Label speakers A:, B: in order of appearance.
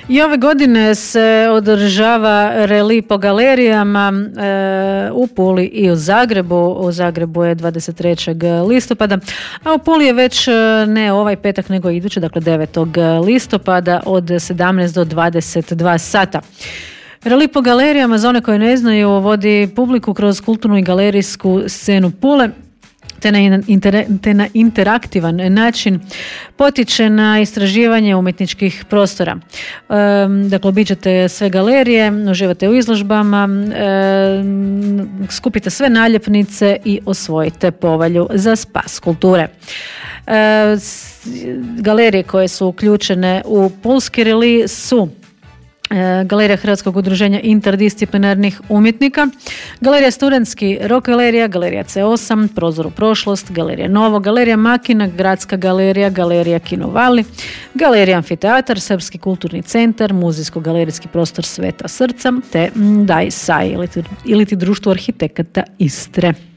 A: I ove godine se održava reli po galerijama u Puli i u Zagrebu. U Zagrebu je 23. listopada, a u Puli je već ne ovaj petak nego idući, dakle 9. listopada od 17 do 22 sata. Reli po galerijama, za one koje ne znaju, vodi publiku kroz kulturnu i galerijsku scenu Pule, te na interaktivan način potiče na istraživanje umjetničkih prostora. Dakle, obiđete sve galerije, uživate u izložbama, skupite sve naljepnice i osvojite povelju za spas kulture. Galerije koje su uključene u pulski reli su Galerija Hrvatskog udruženja interdisciplinarnih umjetnika, Galerija Studentski rock galerija, Galerija C8, Prozor u prošlost, Galerija Novo, Galerija Makina, Gradska galerija, Galerija Kinovali, Galerija Amfiteatar, Srpski kulturni centar, Muzejsko-galerijski prostor Sveta Srca, te DAISAI ili Društvo arhitekata Istre.